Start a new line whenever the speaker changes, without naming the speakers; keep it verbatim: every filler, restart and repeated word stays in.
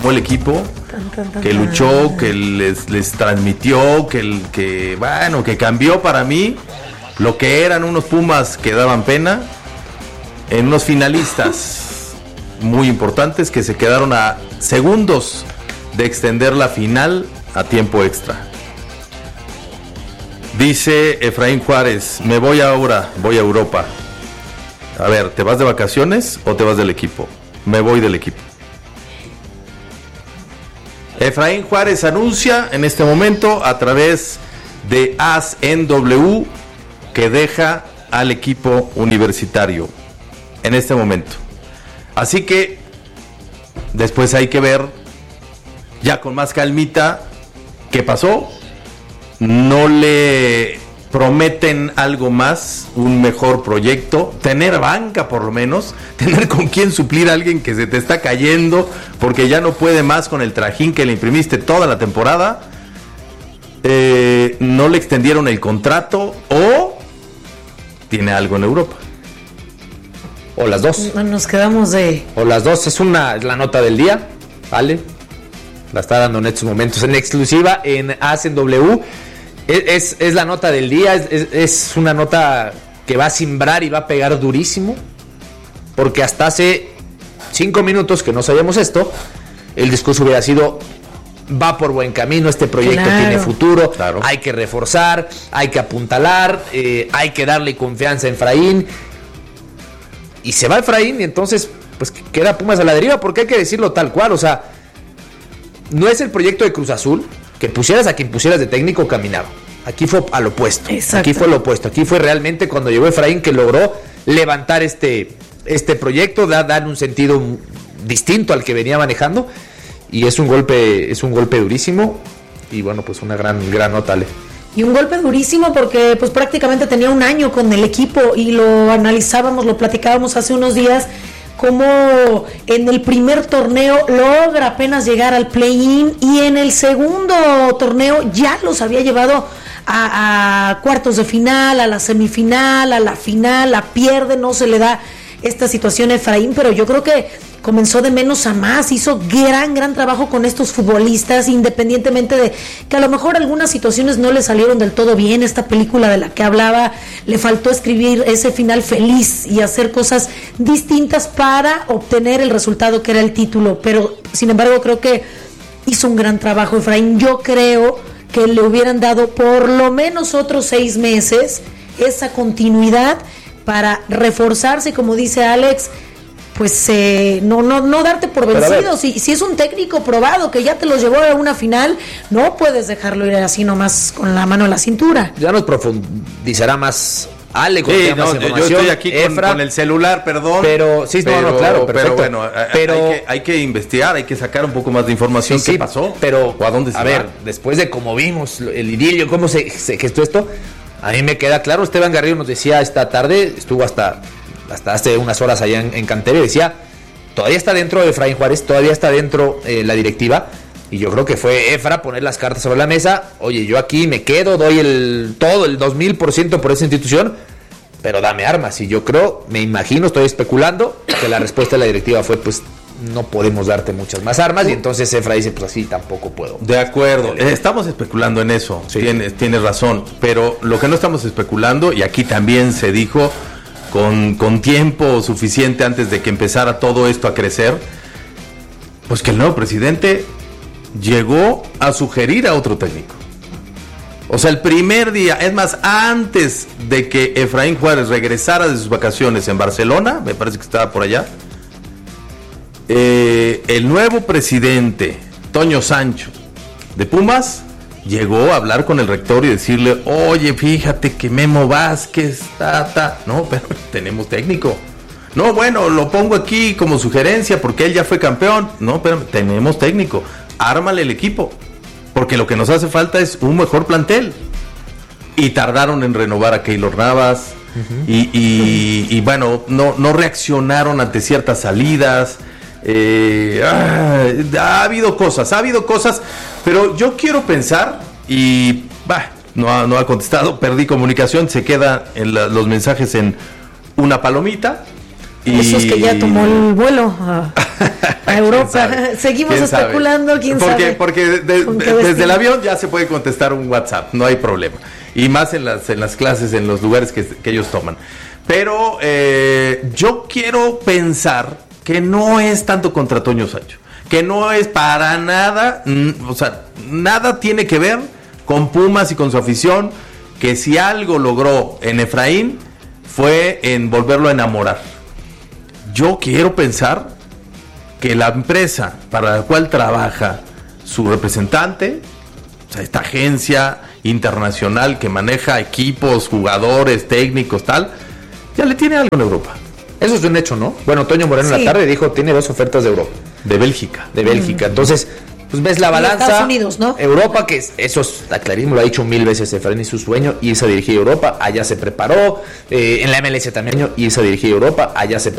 armó el equipo, que luchó, que les, les transmitió, que, el, que, bueno, que cambió para mí lo que eran unos Pumas que daban pena en unos finalistas muy importantes que se quedaron a segundos de extender la final a tiempo extra. Dice Efraín Juárez, me voy ahora, voy a Europa. A ver, ¿te vas de vacaciones o te vas del equipo? Me voy del equipo. Efraín Juárez anuncia en este momento a través de A S N W que deja al equipo universitario en este momento. Así que después hay que ver ya con más calmita qué pasó. No le prometen algo más, un mejor proyecto, tener banca por lo menos, tener con quién suplir a alguien que se te está cayendo porque ya no puede más con el trajín que le imprimiste toda la temporada. Eh, no le extendieron el contrato o tiene algo en Europa.
O las dos.
Nos quedamos de...
O las dos, es una es la nota del día, ¿vale? La está dando en estos momentos en exclusiva en A S N W. Es, es, es la nota del día, es, es, es una nota que va a simbrar y va a pegar durísimo, porque hasta hace cinco minutos que no sabíamos esto, el discurso hubiera sido: va por buen camino, este proyecto claro. tiene futuro, claro. hay que reforzar, hay que apuntalar, eh, hay que darle confianza a Efraín. Y se va Efraín y entonces pues queda Pumas a la deriva, porque hay que decirlo tal cual, o sea, no es el proyecto de Cruz Azul, que pusieras a quien pusieras de técnico caminaba. Aquí fue al opuesto. Exacto. Aquí fue lo opuesto. Aquí fue realmente cuando llegó Efraín que logró levantar este, este proyecto, da, dar un sentido distinto al que venía manejando. Y es un golpe, es un golpe durísimo. Y bueno, pues una gran, gran nota, Ale.
Y un golpe durísimo porque pues prácticamente tenía un año con el equipo y lo analizábamos, lo platicábamos hace unos días, como en el primer torneo logra apenas llegar al play-in y en el segundo torneo ya los había llevado a, a cuartos de final, a la semifinal, a la final, la pierde, no se le da esta situación a Efraín, pero yo creo que comenzó de menos a más, hizo gran, gran trabajo con estos futbolistas, independientemente de que a lo mejor algunas situaciones no le salieron del todo bien. Esta película de la que hablaba, le faltó escribir ese final feliz y hacer cosas distintas para obtener el resultado que era el título, pero sin embargo creo que hizo un gran trabajo Efraín. Yo creo que le hubieran dado por lo menos otros seis meses esa continuidad para reforzarse, como dice Alex, pues eh, no no no darte por vencido. Si, si es un técnico probado que ya te lo llevó a una final, no puedes dejarlo ir así nomás con la mano en la cintura.
Ya nos profundizará más Ale con
sí,
más
no, yo estoy aquí con, con el celular, perdón.
Pero sí, pero, no, no, claro, perfecto.
Pero bueno, pero, hay, que, hay que investigar, hay que sacar un poco más de información.
Sí,
¿Qué
sí,
pasó?
Pero
¿O a dónde se
a
va?
ver, después de cómo vimos el idilio, cómo se, se gestó esto, a mí me queda claro. Esteban Garrido nos decía esta tarde, estuvo hasta hasta hace unas horas allá en, en Cantera, y decía, todavía está dentro de Efraín Juárez, todavía está dentro eh, la directiva, y yo creo que fue Efra poner las cartas sobre la mesa. Oye, yo aquí me quedo, doy el todo, el dos mil por ciento por esa institución, pero dame armas. Y yo creo, me imagino, estoy especulando, que la respuesta de la directiva fue, pues, no podemos darte muchas más armas, y entonces Efra dice, pues así tampoco puedo.
De acuerdo, estamos especulando en eso, sí. tienes, tienes razón, pero lo que no estamos especulando, y aquí también se dijo con, con tiempo suficiente antes de que empezara todo esto a crecer, pues que el nuevo presidente llegó a sugerir a otro técnico. O sea, el primer día, es más, antes de que Efraín Juárez regresara de sus vacaciones en Barcelona, me parece que estaba por allá, eh, el nuevo presidente, Toño Sancho, de Pumas, llegó a hablar con el rector y decirle, oye, fíjate que Memo Vázquez, ta, ta, no, pero tenemos técnico. No, bueno, lo pongo aquí como sugerencia porque él ya fue campeón. No, pero tenemos técnico, ármale el equipo, porque lo que nos hace falta es un mejor plantel. Y tardaron en renovar a Keylor Navas, uh-huh. y, y, y bueno, no, no reaccionaron ante ciertas salidas. Eh, ah, ha habido cosas, ha habido cosas, pero yo quiero pensar, y bah, no, ha, no ha contestado, perdí comunicación, se queda en la, los mensajes en una palomita,
Y... Esos que ya tomó el vuelo a, a Europa. Seguimos
¿Quién
especulando, quién
porque,
sabe.
Porque de, de, desde el avión ya se puede contestar un WhatsApp, no hay problema. Y más en las, en las clases, en los lugares que, que ellos toman. Pero eh, yo quiero pensar que no es tanto contra Toño Sancho. Que no es para nada, o sea, nada tiene que ver con Pumas y con su afición. Que si algo logró en Efraín fue en volverlo a enamorar. Yo quiero pensar que la empresa para la cual trabaja su representante, o sea, esta agencia internacional que maneja equipos, jugadores, técnicos, tal, ya le tiene algo en Europa.
Eso es un hecho, ¿no? Bueno, Toño Moreno sí. en la tarde dijo, tiene dos ofertas de Europa.
De Bélgica.
De Bélgica. Mm. Entonces, pues ves la balanza.
Estados Unidos, ¿no?
Europa, que es, eso está clarísimo, lo ha dicho mil veces Efraín y su sueño, irse a dirigir a Europa, allá se preparó. Eh, en la M L S también, irse a dirigir a Europa, allá se preparó.